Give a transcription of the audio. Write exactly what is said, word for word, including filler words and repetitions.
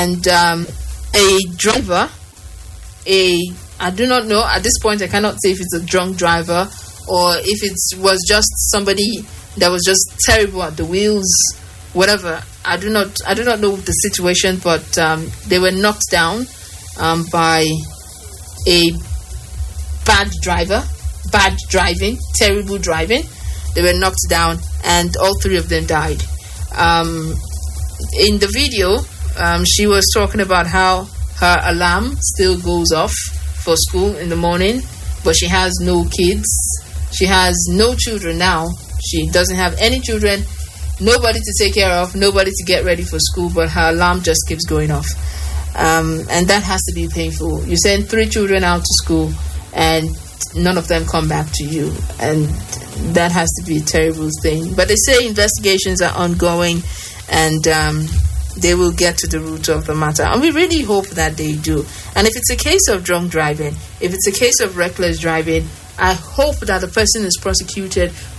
and um, a driver, a I do not know at this point. I cannot say if it's a drunk driver or if it was just somebody that was just terrible at the wheels, whatever. I do not I do not know the situation, but um, they were knocked down um, by a bad driver, bad driving, terrible driving. They were knocked down, and all three of them died. Um, in the video, um, she was talking about how her alarm still goes off for school in the morning, but she has no kids. She has no children now. She doesn't have any children, nobody to take care of, nobody to get ready for school, but her alarm just keeps going off. Um, and that has to be painful. You send three children out to school and none of them come back to you, and that has to be a terrible thing. But they say investigations are ongoing, and um, they will get to the root of the matter, and we really hope that they do. And if it's a case of drunk driving, if it's a case of reckless driving, I hope that the person is prosecuted